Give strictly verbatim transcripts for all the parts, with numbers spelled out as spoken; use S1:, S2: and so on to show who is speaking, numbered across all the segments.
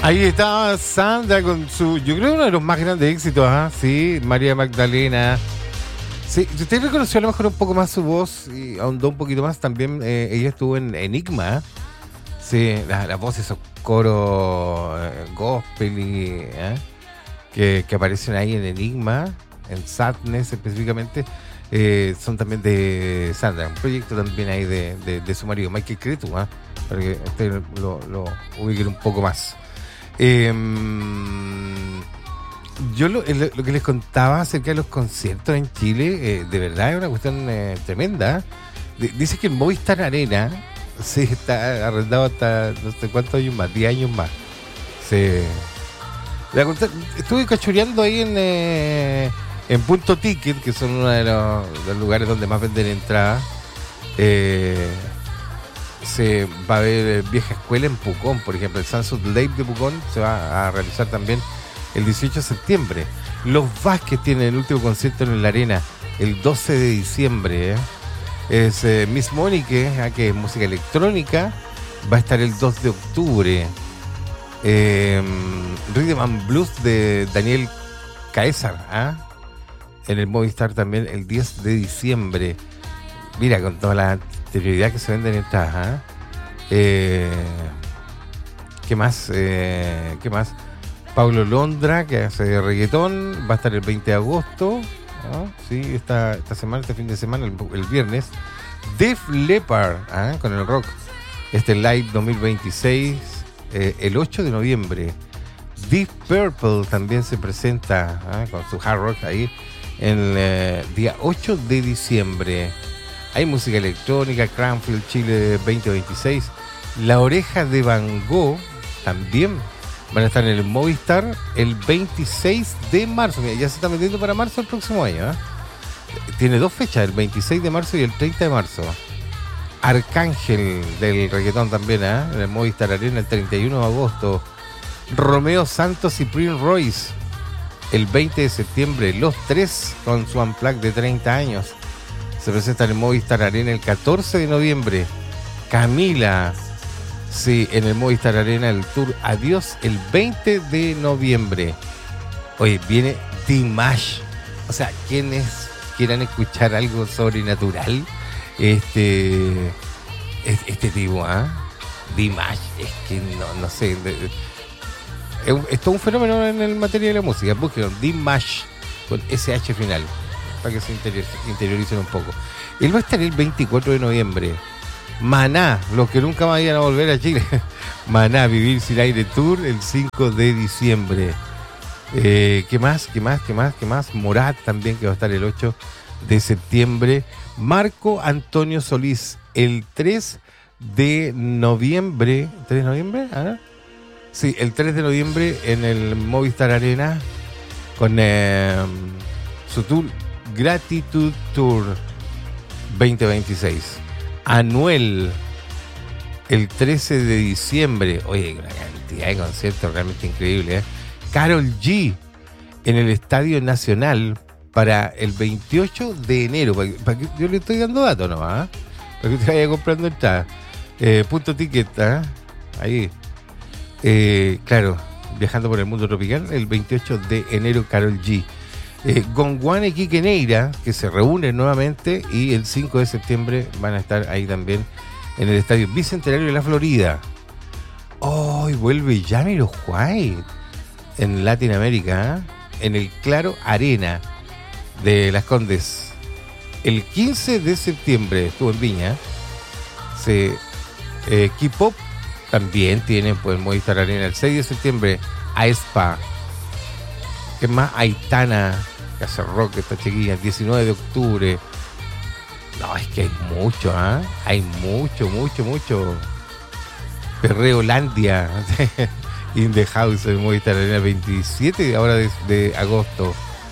S1: Ahí estaba Sandra con su, yo creo, uno de los más grandes éxitos, ¿ah? Sí, María Magdalena. Sí, usted reconoció a lo mejor un poco más su voz y ahondó un poquito más. También eh, ella estuvo en Enigma. Sí, la, la voz, esos coros eh, gospel y, ¿eh? que, que aparecen ahí en Enigma, en Sadness específicamente, eh, son también de Sandra. Un proyecto también ahí de, de, de su marido, Michael Cretu, ¿eh? Para que usted lo, lo ubiquen un poco más. Eh, yo lo, lo que les contaba acerca de los conciertos en Chile, eh, de verdad es una cuestión eh, tremenda. D- dice que el Movistar Arena sí está arrendado hasta no sé cuántos años más, diez años más. Sí. La conté- estuve cachureando ahí en eh, en Punto Ticket, que son uno de los, de los lugares donde más venden entradas. Eh, se va a ver Vieja Escuela en Pucón, por ejemplo, el Sunset Lake de Pucón se va a realizar también el dieciocho de septiembre. Los Vázquez tienen el último concierto en la Arena el doce de diciembre. ¿eh? Es eh, Miss Monique, ¿eh? que es música electrónica, va a estar el dos de octubre. Eh, Rhythm and Blues de Daniel Caesar, ¿eh? en el Movistar también el diez de diciembre. Mira, con toda la anterioridad que se venden entradas. ¿eh? Eh, ¿Qué más? Eh, ¿Qué más? Pablo Londra, que hace reggaetón, va a estar el veinte de agosto. ¿no? Sí, esta, esta semana, este fin de semana, el, el viernes. Def Leppard, ¿eh? con el rock. Este Live dos mil veintiséis, eh, el ocho de noviembre. Deep Purple también se presenta ¿eh? con su hard rock ahí en el eh, día ocho de diciembre. Hay música electrónica, Cranfield Chile veinte veintiséis. La Oreja de Van Gogh también van a estar en el Movistar el veintiséis de marzo. Mira, ya se está metiendo para marzo el próximo año. ¿eh? Tiene dos fechas, el veintiséis de marzo y el treinta de marzo. Arcángel del reggaetón también, ¿eh? en el Movistar Arena el treinta y uno de agosto. Romeo Santos y Prince Royce el veinte de septiembre. Los tres con su unplugged de treinta años. Se presentan en Movistar Arena el catorce de noviembre. Camila, sí, en el Movistar Arena el tour Adiós el veinte de noviembre. Oye, viene Dimash. O sea, quienes quieran escuchar algo sobrenatural, este, este tipo, ¿ah? ¿eh? Dimash, es que no, no sé. Es, un, es todo un fenómeno en el materia de la música. Busquen Dimash con ese hache final, para que se interior, interioricen un poco. Él va a estar el veinticuatro de noviembre. Maná, los que nunca más iban a volver a Chile. Maná, Vivir Sin Aire Tour, el cinco de diciembre. Eh, ¿Qué más? ¿Qué más? ¿Qué más? ¿Qué más? Morat también, que va a estar el ocho de septiembre. Marco Antonio Solís, el tres de noviembre. ¿tres de noviembre? ¿Ah? Sí, el tres de noviembre en el Movistar Arena con eh, su tour Gratitud Tour veinte veintiséis. Anuel el trece de diciembre. Oye, una cantidad de conciertos realmente increíble. ¿eh? Karol G en el Estadio Nacional para el veintiocho de enero. Para, para que, yo le estoy dando datos nomás. ¿eh? Para que te vaya comprando entrada. Eh, punto ticket. ¿eh? Ahí. Eh, claro, viajando por el mundo tropical. El veintiocho de enero, Karol G. Eh, Gonguane Quique Neira, que se reúnen nuevamente, y el cinco de septiembre van a estar ahí también en el Estadio Bicentenario de la Florida. ¡Oh! Y vuelve Jamiroquai en Latinoamérica, ¿eh? en el Claro Arena de Las Condes. El quince de septiembre estuvo en Viña. Se, eh, K-Pop también tiene pues Movistar Arena. El seis de septiembre, Aespa. ¿Qué más? Aitana, que hace rock, esta chiquilla. diecinueve de octubre. No, es que hay mucho, ¿ah? ¿eh? Hay mucho, mucho, mucho. Perreolandia. In the House, en Movistar Arena, veintisiete ahora de, de agosto.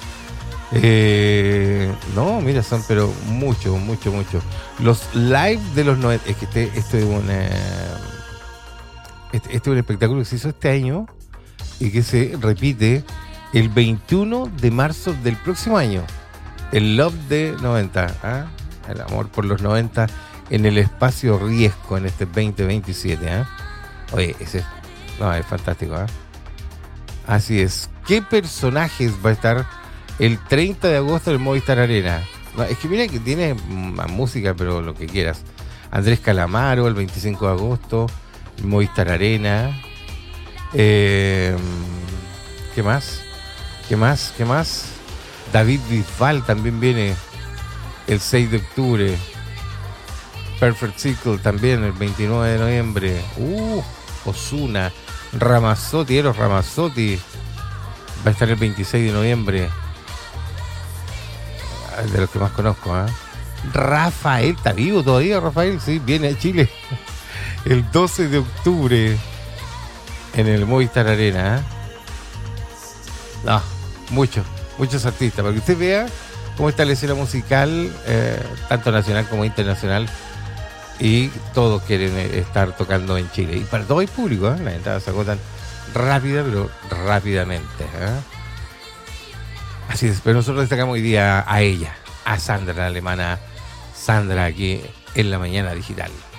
S1: Eh, no, mira, son pero mucho, mucho, mucho. Los live de los noventa. Es que este, esto es una, este, este es un espectáculo que se hizo este año y que se repite el veintiuno de marzo del próximo año. El Love de noventa. ¿eh? El amor por los noventa en el espacio Riesgo en este veinte veintisiete. ¿eh? Oye, ese es No, es fantástico, ¿eh? Así es. ¿Qué personajes va a estar el treinta de agosto en el Movistar Arena? No, es que mira que tiene más música, pero lo que quieras. Andrés Calamaro, el veinticinco de agosto, Movistar Arena. Eh, ¿Qué más? ¿Qué más? ¿Qué más? David Bisbal también viene el seis de octubre. Perfect Circle también el veintinueve de noviembre. Uh, Ozuna. Ramazzotti, Eros Ramazzotti va a estar el veintiséis de noviembre. De los que más conozco, ¿eh? Rafael, ¿está vivo todavía Rafael? Sí, viene a Chile el doce de octubre en el Movistar Arena, ¿eh? No, muchos, muchos artistas, para que usted vea cómo está la escena musical, eh, tanto nacional como internacional, y todos quieren estar tocando en Chile. Y para todo el público, ¿eh? Las entradas se agotan rápida, pero rápidamente, ¿eh? Así es, pero nosotros destacamos hoy día a ella, a Sandra, la alemana Sandra, aquí en La Mañana Digital.